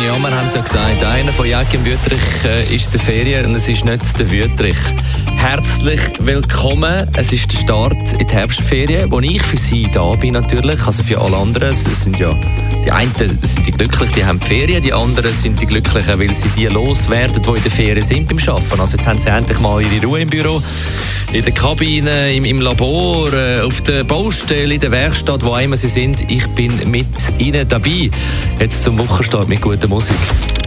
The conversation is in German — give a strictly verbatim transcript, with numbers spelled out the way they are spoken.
Ja, wir haben es ja gesagt, einer von Joachim Wüthrich äh, ist in der Ferien und es ist nicht der Wüthrich. Herzlich willkommen. Es ist der Start in die Herbstferien, wo ich für Sie da bin natürlich, also für alle anderen. Es sind ja die einen sind die Glücklichen, die haben die Ferien, die anderen sind die Glücklichen, weil sie die loswerden, die in der Ferien sind beim Arbeiten. Also jetzt haben sie endlich mal ihre Ruhe im Büro, in der Kabine, im, im Labor, auf der Baustelle, in der Werkstatt, wo immer sie sind. Ich bin mit ihnen dabei. Jetzt zum Wochenstart mit guter Musik.